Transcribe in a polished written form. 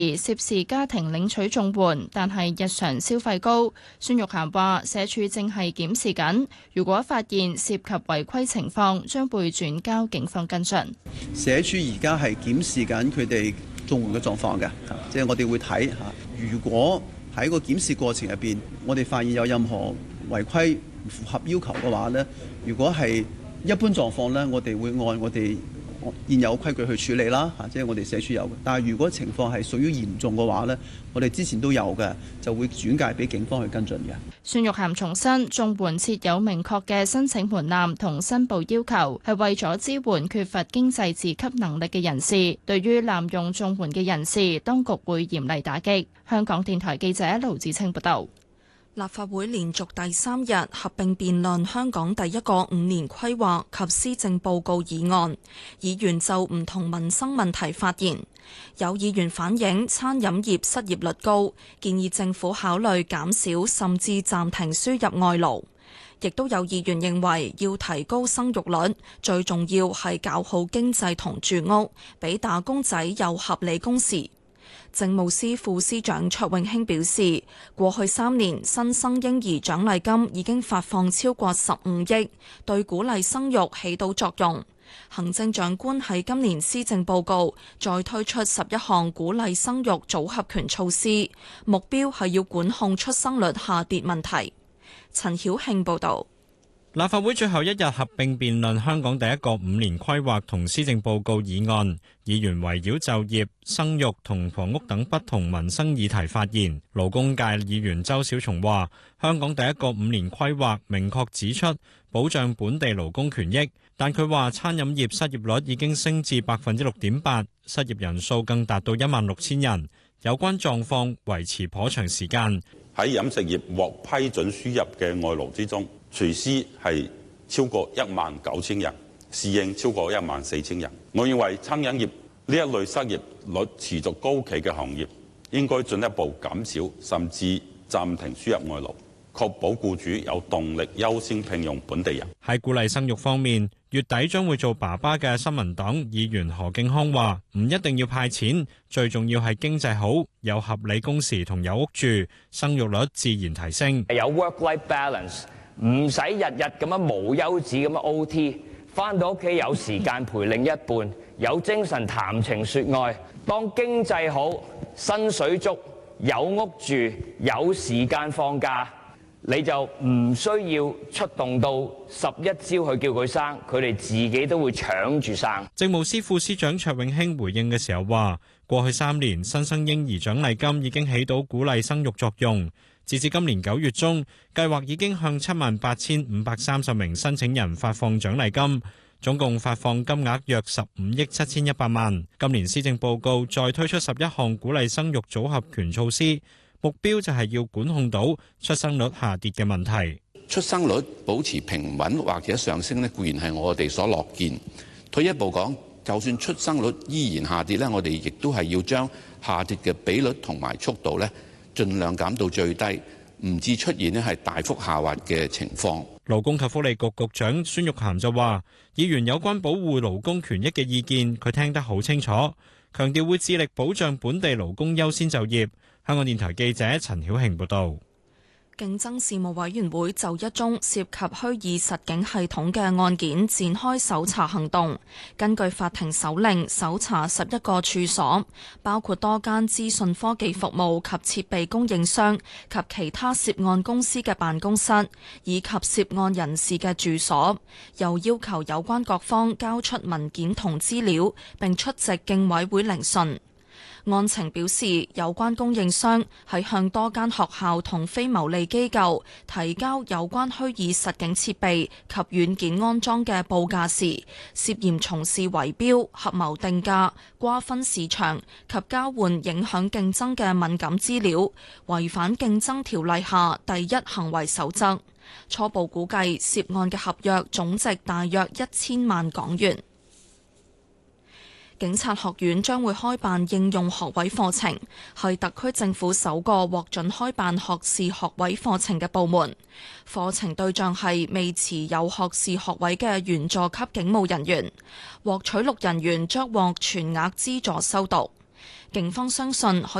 而涉事家庭領取綜援，但係日常消費高。孫玉菡話：社署正係檢視緊，如果發現涉及違規情況，將會轉交警方跟進。 社署而家係檢視緊佢哋綜援嘅狀況嘅，即係我哋會睇嚇。如果喺個檢視過程入邊，我哋發現有任何違規唔符合要求嘅話呢，如果係一般狀況呢，我哋會按我哋現有規矩去處理啦，即係我哋社署有嘅。但係如果情況係屬於嚴重嘅話呢，我哋之前都有嘅，就會轉介俾警方去跟進嘅。 孫玉菡重申，綜援設有明確嘅申請門檻同申報要求，係為咗支援缺乏經濟自給能力嘅人士。對於濫用綜援嘅人士，當局會嚴厲打擊。香港電台記者盧子清報道。 立法會連續第3日合併辯論香港第一個5年規劃及施政報告議案，議員就唔同民生問題發言。有議員反映餐飲業失業率高，建議政府考慮減少甚至暫停輸入外勞。亦都有議員認為要提高生育率，最重要係搞好經濟同住屋，俾打工仔有合理工時。政務司副司長卓永興表示，過去3年新生嬰兒獎勵金已經發放超過15億，對鼓勵生育起到作用。行政長官喺今年施政報告再推出11項鼓勵生育組合拳措施，目標係要管控出生率下跌問題。陳曉慶報導。 立法會最後一日合併辯論香港第一個5年規劃同施政報告議案，議員圍繞就業、生育同房屋等不同民生議題發言。勞工界議員周小松話：香港第一個5年規劃明確指出保障本地勞工權益，但佢話餐飲業失業率已經升至6.8%，失業人數更達到16,000人，有關狀況維持頗長時間。 喺飲食業獲批准輸入嘅外勞之中，廚師係超過19,000人，侍應超過14,000人。我認為餐飲業呢一類失業率持續高企嘅行業，應該進一步減少甚至暫停輸入外勞，確保僱主有動力優先聘用本地人。 喺鼓勵生育方面，月底將會做爸爸嘅新民黨議員何敬康話：唔一定要派錢，最重要係經濟好，有合理工時同有屋住，生育率自然提升。 有 work-life balance。唔使日日咁樣無休止咁樣 OT， 返到屋企有時間陪另一半，有精神談情説愛。當經濟好、薪水足、有屋住、有時間放假，你就唔需要出動到11朝去叫佢生，佢哋自己都會搶住生。 政務司副司長卓永興回應嘅時候話：過去3年新生嬰兒獎勵金已經起到鼓勵生育作用。截至今年9月中，計劃已經向78,530名申請人發放獎勵金，總共發放金額約15億7,100萬。今年施政報告再推出11項鼓勵生育組合拳措施，目標就係要管控到出生率下跌嘅問題。 出生率保持平穩或者上升呢，固然係我哋所樂見。退一步講，就算出生率依然下跌呢，我哋亦都係要將下跌嘅比率同埋速度呢，盡量減到最低，唔致出現呢係大幅下滑嘅情況。 勞工及福利局局長孫玉菡就話：議員有關保護勞工權益嘅意見，佢聽得好清楚，強調會致力保障本地勞工優先就業。香港電台記者陳曉慶報導。 競爭事務委員會就一宗涉及虛擬實境系統嘅案件展開搜查行動，根據法庭手令搜查11個處所，包括多間資訊科技服務及設備供應商及其他涉案公司嘅辦公室，以及涉案人士嘅住所，又要求有關各方交出文件同資料，並出席競委會聆訊。案情表示，有關供應商喺向多間學校同非牟利機構提交有關虛擬實境設備及軟件安裝嘅報價時，涉嫌從事圍標、合謀定價、瓜分市場及交換影響競爭嘅敏感資料，違反競爭條例下第一行為守則。初步估計涉案嘅合約總值大約1000萬港元。警察學院將會開辦應用學位課程，係特區政府首個獲准開辦學士學位課程嘅部門。課程對象係未持有學士學位嘅員佐級警務人員，獲取錄人員將獲全額資助修讀。 警方相信